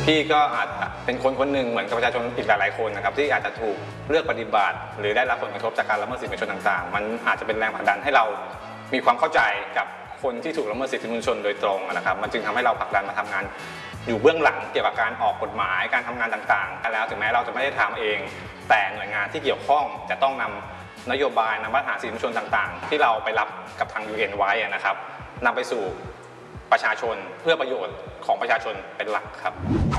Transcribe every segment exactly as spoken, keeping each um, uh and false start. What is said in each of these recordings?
พี่ก็อาจเป็นคนคนหนึ่งเหมือนกับประชาชนอีกหลายๆคนนะครับที่อาจจะถูกเลือกปฏิบัติหรือได้รับผลกระทบจากการละเมิดสิทธิมนุษยชนต่างๆมันอาจจะเป็นแรงผลักดันให้เรามีความเข้าใจกับคนที่ถูกละเมิดสิทธิมนุษยชนโดยตรงนะครับมันจึงทำให้เราผลักดันมาทำงานอยู่เบื้องหลังเกี่ยวกับการออกกฎหมายการทำงานต่างๆแล้วถึงแม้เราจะไม่ได้ทำเองแต่หน่วยงานที่เกี่ยวข้องจะต้องนำนโยบายนำมาตรฐานสิทธิมนุษยชนต่างๆที่เราไปรับกับทาง ยู เอ็น ไว้นะครับนำไปสู่ประชาชนเพื่อประโยชน์ของประชาชนเป็นหลักครับ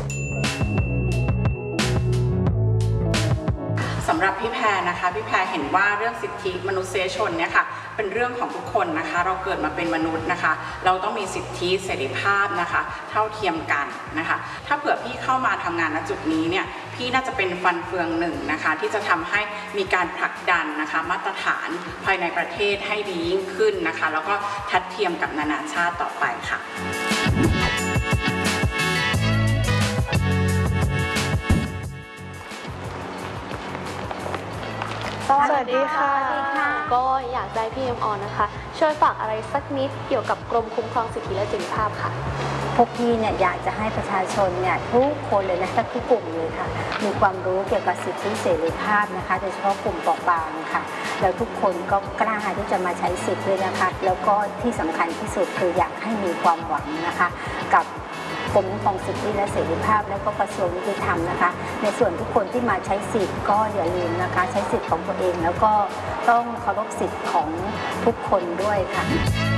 สำหรับพี่แพรนะคะพี่แพรเห็นว่าเรื่องสิทธิมนุษยชนเนี่ยค่ะเป็นเรื่องของทุกคนนะคะเราเกิดมาเป็นมนุษย์นะคะเราต้องมีสิทธิเสรีภาพนะคะเท่าเทียมกันนะคะถ้าเผื่อพี่เข้ามาทำงานณจุดนี้เนี่ยพี่น่าจะเป็นฟันเฟืองหนึ่งนะคะที่จะทำให้มีการผลักดันนะคะมาตรฐานภายในประเทศให้ดียิ่งขึ้นนะคะแล้วก็ทัดเทียมกับนานาชาติต่อไปค่ะสวัสดีค่ะก็อยากได้พี่เอ็มออนนะคะช่วยฝากอะไรสักนิดเกี่ยวกับกรมคุ้มครองสิทธิและเสรีภาพค่ะพวกพี่เนี่ยอยากจะให้ประชาชนเนี่ยทุกคนเลยนะทุกกลุ่มเลยค่ะมีความรู้เกี่ยวกับสิทธิเสรีภาพนะคะโดยเฉพาะกลุ่มเปราะบางค่ะแล้วทุกคนก็กล้าที่จะมาใช้สิทธิ์ด้วยนะคะแล้วก็ที่สำคัญที่สุดคืออยากให้มีความหวังนะคะกับกรมคุ้มครองสิทธิและเสรีภาพแล้วก็กระทรวงยุติธรรมนะคะในส่วนทุกคนที่มาใช้สิทธิ์ก็อย่าลืมนะคะใช้สิทธิ์ของตัวเองแล้วก็ต้องเคารพสิทธิ์ของทุกคนด้วยค่ะ